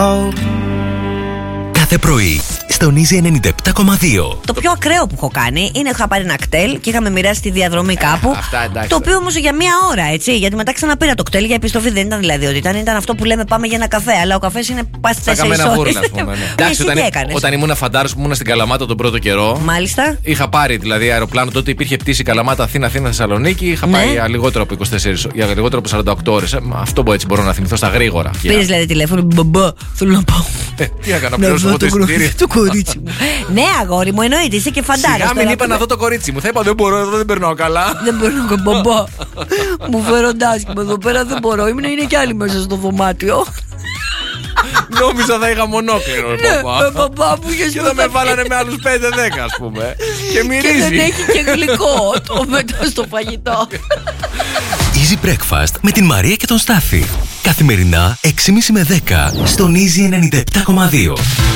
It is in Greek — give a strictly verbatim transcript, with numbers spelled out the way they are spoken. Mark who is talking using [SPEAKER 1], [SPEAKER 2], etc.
[SPEAKER 1] Κάθε πρωί στον Easy ενενήντα επτά κόμμα δύο.
[SPEAKER 2] Το πιο ακραίο που έχω κάνει είναι είχα πάρει ένα κτέλ και είχαμε μοιράσει τη διαδρομή κάπου.
[SPEAKER 3] Αυτά, εντάξει,
[SPEAKER 2] το οποίο όμως για μία ώρα, έτσι. Γιατί μετά ξαναπήρα το κτέλ για επιστροφή. Δεν ήταν δηλαδή ότι ήταν, ήταν αυτό που λέμε πάμε για ένα καφέ. Αλλά ο καφές είναι πα στι τέσσερις ώρες.
[SPEAKER 3] Εντάξει, όταν, όταν ήμουν φαντάρος που ήμουν στην Καλαμάτα τον πρώτο καιρό.
[SPEAKER 2] Μάλιστα.
[SPEAKER 3] Είχα πάρει δηλαδή αεροπλάνο, τότε υπήρχε πτήση Καλαμάτα Αθήνα, Αθήνα Θεσσαλονίκη. Είχα
[SPEAKER 2] Ναι.
[SPEAKER 3] πάει για λιγότερο από είκοσι τέσσερις, για λιγότερο από σαράντα οκτώ ώρες. Αυτό έτσι μπορώ να θυμηθώ στα γρήγορα.
[SPEAKER 2] Πήρες δηλαδή τηλέφωνο, μπαμπά, θέλω να πάω.
[SPEAKER 3] Τι έκανα, πληρώσω εγώ το εισιτήριο.
[SPEAKER 2] Το κορίτσι μου. Ναι, αγόρι μου, εννοείται, είσαι και φαντάρος.
[SPEAKER 3] Σιγά μην είπα να δω το κορίτσι μου. Θα είπα δεν μπορώ, εδώ δεν περνάω καλά.
[SPEAKER 2] Δεν περνάω καλά, μπαμπά. Μου φέρονται άσχημα εδώ πέρα, δεν μπορώ. Ήμουν, είναι κι άλλοι μέσα στο δωμάτιο.
[SPEAKER 3] Νόμιζα θα είχα μονόκληρο,
[SPEAKER 2] Ναι, με μπαμπά μου
[SPEAKER 3] και εδώ με βάλανε με άλλους πέντε δέκα, ας πούμε. Και
[SPEAKER 2] Και
[SPEAKER 3] μυρίζει.
[SPEAKER 2] δεν έχει και γλυκό το μετά στο φαγητό.
[SPEAKER 1] Easy Breakfast με την Μαρία και τον Στάφη. Καθημερινά έξι και μισή με δέκα στον Easy ενενήντα επτά κόμμα δύο.